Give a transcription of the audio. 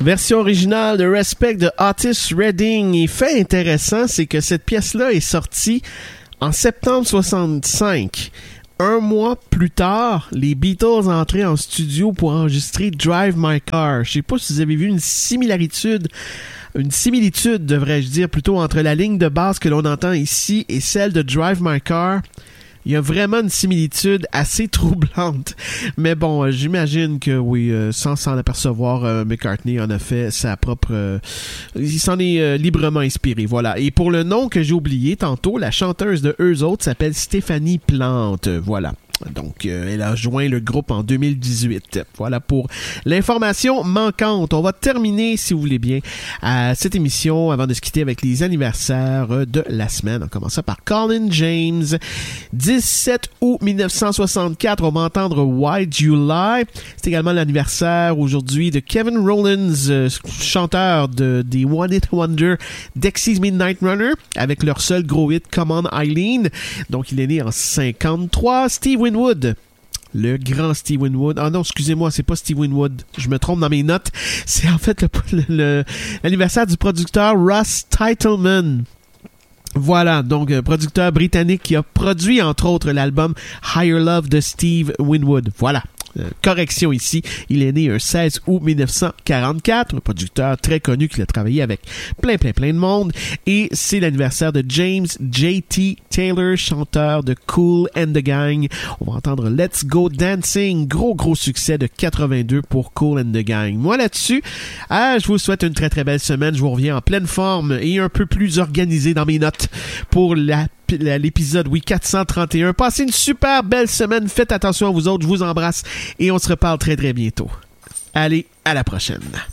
Version originale de Respect de Otis Redding. Et fait intéressant, c'est que cette pièce-là est sortie en septembre 65. Un mois plus tard, les Beatles entraient en studio pour enregistrer Drive My Car. Je sais pas si vous avez vu une similitude, devrais-je dire, plutôt entre la ligne de basse que l'on entend ici et celle de Drive My Car. Il y a vraiment une similitude assez troublante. Mais bon, j'imagine que oui, sans s'en apercevoir, McCartney en a fait sa propre... il s'en est librement inspiré, voilà. Et pour le nom que j'ai oublié tantôt, la chanteuse de Eux Autres s'appelle Stéphanie Plante, voilà. Donc, elle a joint le groupe en 2018. Voilà pour l'information manquante. On va terminer, si vous voulez bien, cette émission avant de se quitter avec les anniversaires de la semaine. En commençant par Colin James. 17 août 1964, on va entendre Why'd You Lie. C'est également l'anniversaire aujourd'hui de Kevin Rowlands, chanteur des One Hit Wonder Dexys Midnight Runner, avec leur seul gros hit Come On Eileen. Donc, il est né en 53. Steve Winwood, le grand Steve Winwood. Ah non, excusez-moi, c'est pas Steve Winwood. Je me trompe dans mes notes. C'est en fait l'anniversaire du producteur Russ Titelman. Voilà, donc producteur britannique qui a produit entre autres l'album Higher Love de Steve Winwood. Voilà. Correction ici, il est né un 16 août 1944, un producteur très connu qui a travaillé avec plein de monde, et c'est l'anniversaire de James J.T. Taylor, chanteur de Kool and the Gang. On va entendre Let's Go Dancing, gros succès de 82 pour Kool and the Gang. Moi là-dessus, je vous souhaite une très belle semaine, je vous reviens en pleine forme et un peu plus organisé dans mes notes pour l'épisode 431. Passez une super belle semaine, faites attention à vous autres, je vous embrasse et on se reparle très bientôt. Allez, à la prochaine.